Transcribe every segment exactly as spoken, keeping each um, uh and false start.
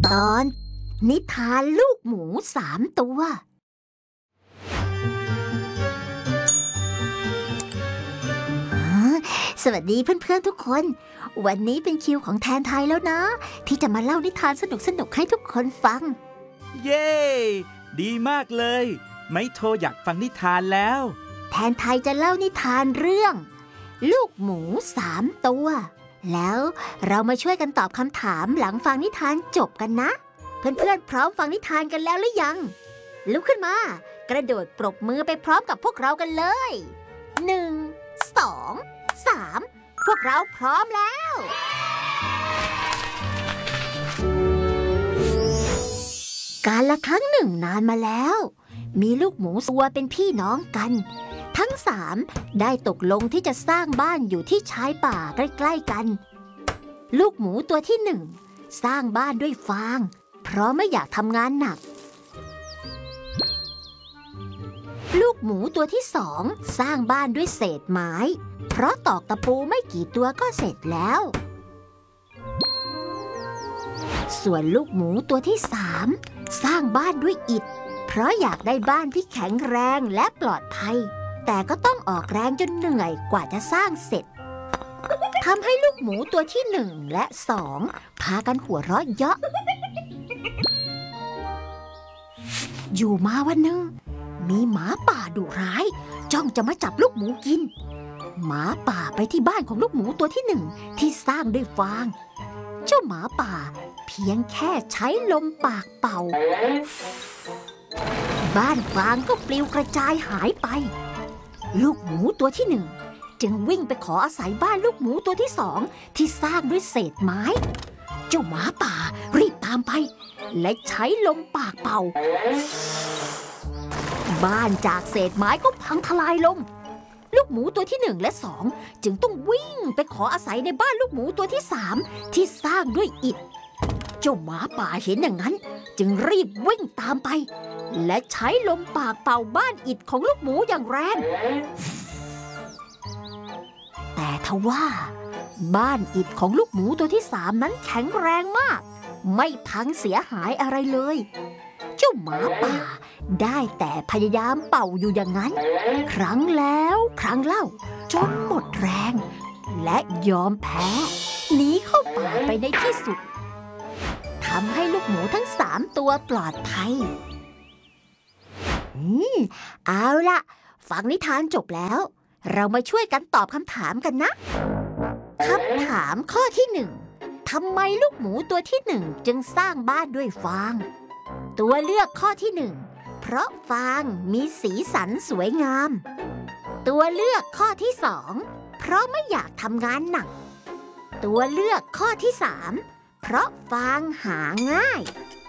ตอนนิทานลูกหมูสามตัวสวัสดีเพื่อนๆทุกคนวันนี้เป็นคิวของแทนไทยแล้วนะที่จะมาเล่านิทานสนุกๆให้ทุกคนฟังเย้ดีมากเลยไมโทอยากฟังนิทานแล้วแทนไทยจะเล่านิทานเรื่องลูกหมูสามตัวแล้วเรามาช่วยกันตอบคำถามหลังฟังนิทานจบกันนะเพื่อนๆพร้อมฟังนิทานกันแล้วหรือยังลุกขึ้นมากระโดดปรบมือไปพร้อมกับพวกเรากันเลยหนึ่ง สอง สามพวกเราพร้อมแล้วกาลครั้งหนึ่งนานมาแล้วมีลูกหมูตัวเป็นพี่น้องกันทั้งสามได้ตกลงที่จะสร้างบ้านอยู่ที่ชายป่าใกล้ๆกันลูกหมูตัวที่หนึ่งสร้างบ้านด้วยฟางเพราะไม่อยากทำงานหนักลูกหมูตัวที่สองสร้างบ้านด้วยเศษไม้เพราะตอกตะปูไม่กี่ตัวก็เสร็จแล้วส่วนลูกหมูตัวที่สามสร้างบ้านด้วยอิฐเพราะอยากได้บ้านที่แข็งแรงและปลอดภัยแต่ก็ต้องออกแรงจนเหนื่อยกว่าจะสร้างเสร็จทำให้ลูกหมูตัวที่หนึ่งและสองพากันหัวเราะเยาะอยู่มาวันหนึ่งมีหมาป่าดุร้ายจ้องจะมาจับลูกหมูกินหมาป่าไปที่บ้านของลูกหมูตัวที่หนึ่งที่สร้างด้วยฟางเจ้าหมาป่าเพียงแค่ใช้ลมปากเป่าบ้านฟางก็ปลิวกระจายหายไปลูกหมูตัวที่หนึ่งจึงวิ่งไปขออาศัยบ้านลูกหมูตัวที่สองที่สร้างด้วยเศษไม้เจ้าหมาป่ารีบตามไปและใช้ลมปากเป่าบ้านจากเศษไม้ก็พังทลายลงลูกหมูตัวที่หนึ่งและสองจึงต้องวิ่งไปขออาศัยในบ้านลูกหมูตัวที่สามที่สร้างด้วยอิฐเจ้าหมาป่าเห็นอย่างนั้นจึงรีบวิ่งตามไปและใช้ลมปากเป่าบ้านอิฐของลูกหมูอย่างแรงแต่ทว่าบ้านอิฐของลูกหมูตัวที่สามนั้นแข็งแรงมากไม่พังเสียหายอะไรเลยเจ้าหมาป่าได้แต่พยายามเป่าอยู่อย่างนั้นครั้งแล้วครั้งเล่าจนหมดแรงและยอมแพ้หนีเข้าป่าไปในที่สุดทำให้ลูกหมูทั้งสามตัวปลอดภัยอืมเอาล่ะฟังนิทานจบแล้วเรามาช่วยกันตอบคำถามกันนะคำถามข้อที่หนึ่งทำไมลูกหมูตัวที่หนึ่งจึงสร้างบ้านด้วยฟางตัวเลือกข้อที่หนึ่งเพราะฟางมีสีสันสวยงามตัวเลือกข้อที่สองเพราะไม่อยากทำงานหนักตัวเลือกข้อที่สามเพราะฟางหาง่าย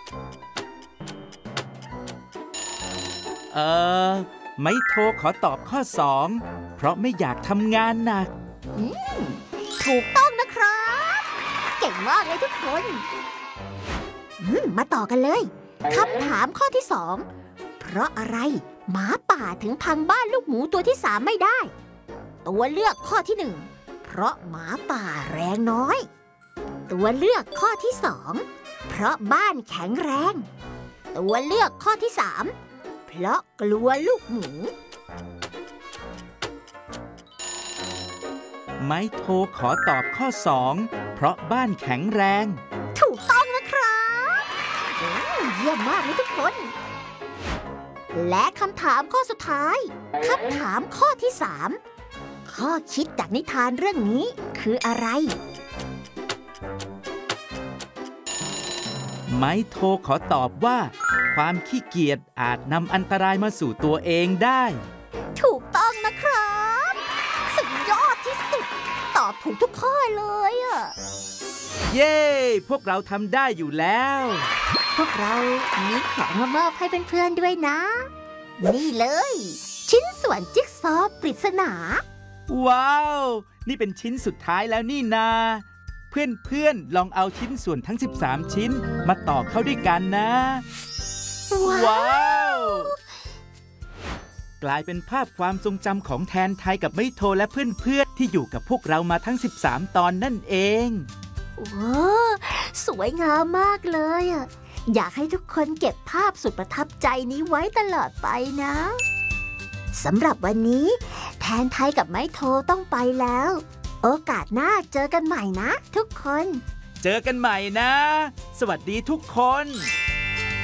เออไมโทขอตอบข้อสองเพราะไม่อยากทำงานหนักอืมถูกต้องนะครับเก่งมากเลยทุกคนอืมมาต่อกันเลยคำถามข้อที่สองเพราะอะไรหมาป่าถึงพังบ้านลูกหมูตัวที่สามไม่ได้ตัวเลือกข้อที่หนึ่งเพราะหมาป่าแรงน้อยตัวเลือกข้อที่สองเพราะบ้านแข็งแรงตัวเลือกข้อที่สามเพราะกลัวลูกหมูไมโทขอตอบข้อสองเพราะบ้านแข็งแรงถูกต้องนะครับเยี่ยมมากเลยทุกคนและคำถามข้อสุดท้ายคำถามข้อที่สามข้อคิดจากนิทานเรื่องนี้คืออะไรไมโทขอตอบว่าความขี้เกียจอาจนำอันตรายมาสู่ตัวเองได้ถูกต้องนะครับสุดยอดที่สุดตอบถูกทุกข้อเลยอะเย้พวกเราทำได้อยู่แล้วพวกเรามีของมามอบให้เพื่อนๆด้วยนะนี่เลยชิ้นส่วนจิ๊กซอว์ปริศนาว้าวนี่เป็นชิ้นสุดท้ายแล้วนี่นาเพื่อนๆลองเอาชิ้นส่วนทั้งสิบสามชิ้นมาต่อเข้าด้วยกันนะว้าวกลายเป็นภาพความทรงจำของแทนไทยกับไมโทและเพื่อนๆที่อยู่กับพวกเรามาทั้งสิบสามตอนนั่นเองโอ้สวยงามมากเลยอะอยากให้ทุกคนเก็บภาพสุดประทับใจนี้ไว้ตลอดไปนะสำหรับวันนี้แทนไทยกับไม้โทต้องไปแล้ว โอกาสหน้าเจอกันใหม่นะทุกคนเจอกันใหม่นะ สวัสดีทุกคน